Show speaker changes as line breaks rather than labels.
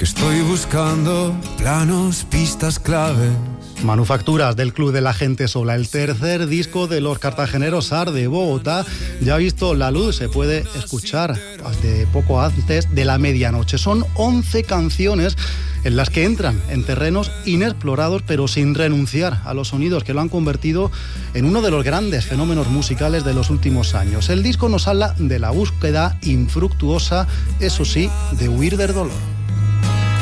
que estoy buscando planos, pistas, claves.
Manufacturas del Club de la Gente Sola, el tercer disco de los cartageneros SAR de Bogotá, ya ha visto la luz, se puede escuchar de poco antes de la medianoche. Son 11 canciones en las que entran en terrenos inexplorados, pero sin renunciar a los sonidos que lo han convertido en uno de los grandes fenómenos musicales de los últimos años. El disco nos habla de la búsqueda infructuosa, eso sí, de huir del dolor.